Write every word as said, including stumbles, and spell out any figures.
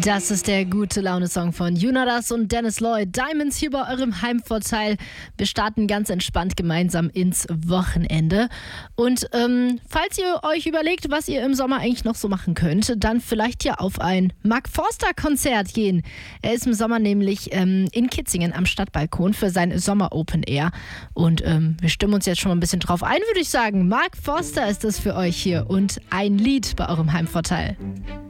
Das ist der Gute-Laune-Song von Jonas und Dennis Lloyd. Diamonds hier bei eurem Heimvorteil. Wir starten ganz entspannt gemeinsam ins Wochenende. Und ähm, falls ihr euch überlegt, was ihr im Sommer eigentlich noch so machen könnt, dann vielleicht ja auf ein Mark Forster-Konzert gehen. Er ist im Sommer nämlich ähm, in Kitzingen am Stadtbalkon für sein Sommer-Open Air. Und ähm, wir stimmen uns jetzt schon mal ein bisschen drauf ein, würde ich sagen. Mark Forster ist das für euch hier und ein Lied bei eurem Heimvorteil.